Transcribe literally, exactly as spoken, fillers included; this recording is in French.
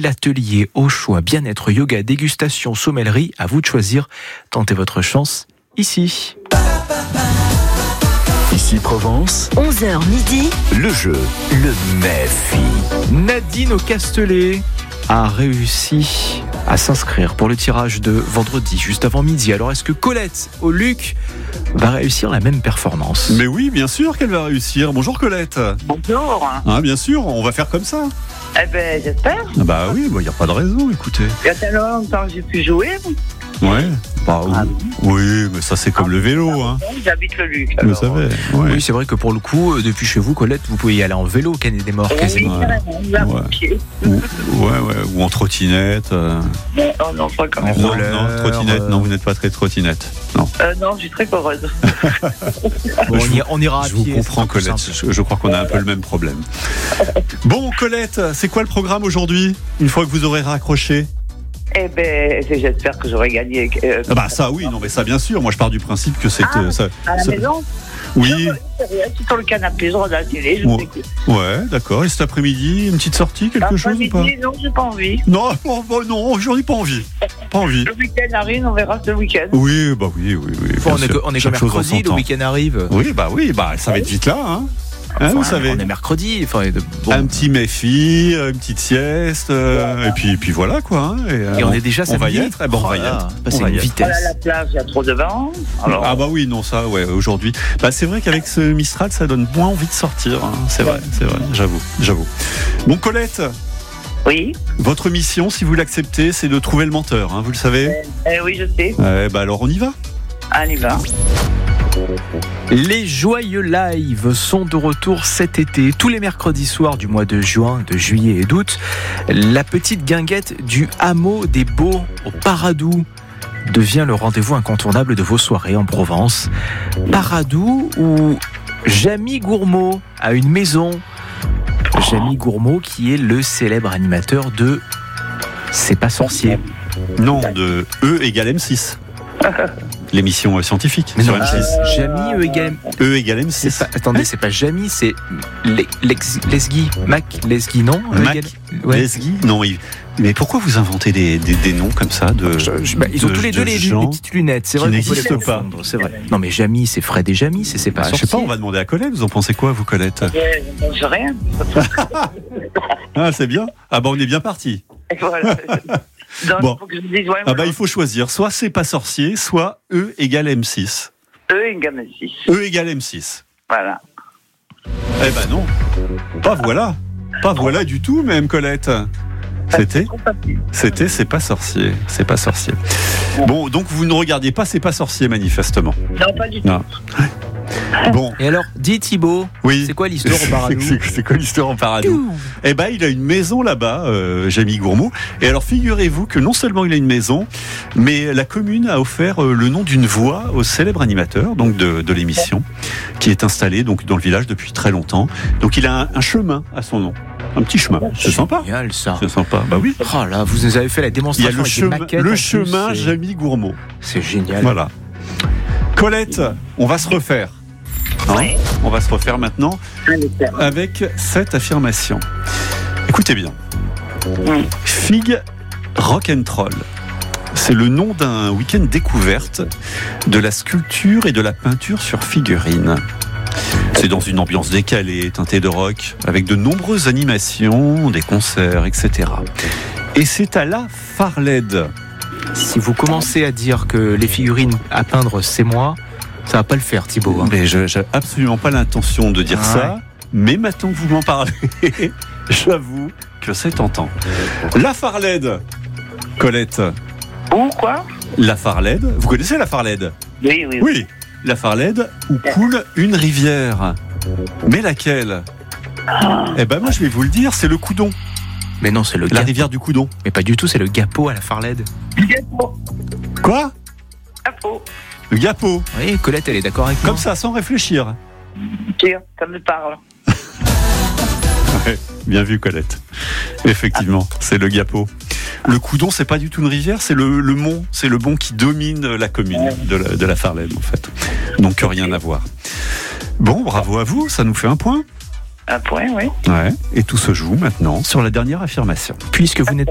l'atelier au choix bien-être, yoga, dégustation, sommellerie. À vous de choisir. Tentez votre chance ici. Ici Provence, onze heures midi, le jeu, le Méfi. Nadine au Castellet a réussi à s'inscrire pour le tirage de vendredi, juste avant midi. Alors, est-ce que Colette au Luc va réussir la même performance ? Mais oui, bien sûr qu'elle va réussir. Bonjour Colette. Bonjour. Ah, bien sûr, on va faire comme ça. Eh ben, j'espère. Ah bah oui, il n'y a pas de raison, écoutez. Il y a tellement longtemps que j'ai pu jouer. Ouais. Bah, Ah, oui, mais ça c'est comme le vélo, hein. J'habite le Luc. Vous savez. Ouais. Oui, c'est vrai que pour le coup, depuis chez vous, Colette, vous pouvez y aller en vélo au Canet des Morts, Oui, quasiment. carrément, on va Ouais. à pied. Ou, ouais, ouais, ou en trottinette. euh. Oh non, pas quand même. En Non, roller, non, trottinette, euh. non, vous n'êtes pas très trottinette. Non. Euh, non, je suis très heureuse. Bon, Je on, y- on ira à Je vous pied, comprends, c'est pas plus Colette. simple. Je, je crois qu'on a un peu le même problème. Bon, Colette, c'est quoi le programme aujourd'hui ? Une fois que vous aurez raccroché ? Eh ben, j'espère que j'aurai gagné. Euh, Ah bah ça, oui, non, mais ça, bien sûr. Moi, je pars du principe que c'est. Ah, euh, ça, à la ça- maison. Oui, Je suis sur le canapé, je regarde la télé, je Ouais. vous écoute. ouais, d'accord. Et cet après-midi, une petite sortie, quelque chose ou pas ? Après-midi, non, j'ai pas envie. Non, bon, bon, non, j'en ai pas envie. Pas envie. Le week-end arrive, on verra ce week-end. Oui, bah oui, oui, oui. Bon, bien on est que, sûr. on est que Chaque chose en mercredi, son le temps. week-end arrive. Oui, bah oui, bah ça va être vite là, hein. Hein, Enfin, vous savez. On est mercredi. Enfin, de- bon. Un petit méfi, une petite sieste, euh, et puis, et puis voilà quoi. Hein, et, euh, Et on est déjà on va y samedi. être. Eh ben, on va y Oh là, être. passer On va y une être. vitesse. Voilà, la plage, il y a trop de vent. Alors, Ah bah oui, non ça, ouais, aujourd'hui. Bah c'est vrai qu'avec ce Mistral, ça donne moins envie de sortir. Hein. C'est vrai, c'est vrai. J'avoue, j'avoue. Bon Colette, oui, votre mission, si vous l'acceptez, c'est de trouver le menteur. Hein, vous le savez. eh oui, je sais. Eh bah alors on y va. On y va. Les Joyeux Live sont de retour cet été. Tous les mercredis soirs du mois de juin, de juillet et d'août, la petite guinguette du hameau des Baux au Paradou devient le rendez-vous incontournable de vos soirées en Provence. Paradou où Jamy Gourmaud a une maison. Jamy Gourmaud qui est le célèbre animateur de C'est pas sorcier. Non, de E égale M six. L'émission euh, scientifique Mais sur non, M six. Jamy E égale E égale M C'est six. pas, attendez, c'est pas Jamy, c'est Le- Lex- Lesgui. Mac Lesgui, non Mac Égale- ouais. Lesgui. Non, il- mais pourquoi vous inventez des, des, des noms comme ça de, Je- je- bah, ils ont de- tous les de deux les, gens les petites lunettes, c'est qui vrai qu'on peut les n'existent pas. confondre, c'est vrai. Non mais Jamy, c'est Fred et Jamy, c'est c'est pas Ah, je sorcier. sais pas, on va demander à Colette. Vous en pensez quoi, vous, Colette ? Euh, Je ne sais rien. Ah, c'est bien. Ah bah on est bien parti. Et voilà. Donc, Bon. il faut que je me dise, ouais, Ah bah voilà. il faut choisir. Soit c'est pas sorcier, soit E égale M six. Eux, une gamme de six. E égale M six. Voilà. Eh ben non. Pas voilà. Pas voilà du tout, même Colette. C'était Trop facile. C'était C'est pas sorcier. C'est pas sorcier. Bon, donc vous ne regardiez pas C'est pas sorcier, manifestement. Non, pas du tout. Non. Bon, Et alors, dis Thibaut, oui. c'est quoi l'histoire au Paradou? C'est c'est quoi l'histoire en Paradou? Eh ben, il a une maison là-bas, euh, Jamy Gourmaud. Et alors, figurez-vous que non seulement il a une maison, mais la commune a offert euh, le nom d'une voix au célèbre animateur, donc de, de l'émission, qui est installé donc dans le village depuis très longtemps. Donc, il a un, un chemin à son nom, un petit chemin. C'est sympa. Génial ça. C'est sympa. Bah oui. Oh là, vous nous avez fait la Il y a démonstration le avec des chemin, maquettes. en le plus, chemin c'est- Jamy Gourmaud. C'est génial. Voilà. Colette, on va se refaire. Hein, Ouais. on va se refaire maintenant Un éclair. avec cette affirmation. Écoutez bien. Mm. Fig Rock'n'Troll. C'est le nom d'un week-end découverte de la sculpture et de la peinture sur figurines. C'est dans une ambiance décalée, teintée de rock, avec de nombreuses animations, des concerts, et cetera. Et c'est à la Farled. Si vous commencez à dire que les figurines à peindre, c'est moi, ça va pas le faire, Thibaut. hein. Mais je n'ai absolument pas l'intention de dire Ah ça, ouais. mais maintenant que vous m'en parlez, j'avoue que c'est tentant. La Farled, Colette. Ou quoi? La Farled, vous connaissez la Farled? Oui, oui, oui. Oui, la Farled où coule une rivière. Mais laquelle? Eh ben moi je vais vous le dire, c'est le Coudon, Mais non, c'est le la Gap. rivière du Coudon. Mais pas du tout, c'est le Gapo à la Farled. Gâteau. Quoi? Gâteau. Le Gapo, Oui, Colette, elle est d'accord avec moi. comme ça, sans réfléchir. Tiens, ça me parle. Ouais, bien vu Colette. Effectivement, c'est le Gapo. Le Coudon, c'est pas du tout une rivière, c'est le, le mont, c'est le mont qui domine la commune de la, de la Farled en fait. Donc rien à voir. Bon, bravo à vous, ça nous fait un point. Un point, oui. Ouais. Et tout se joue maintenant sur la dernière affirmation. Puisque vous n'êtes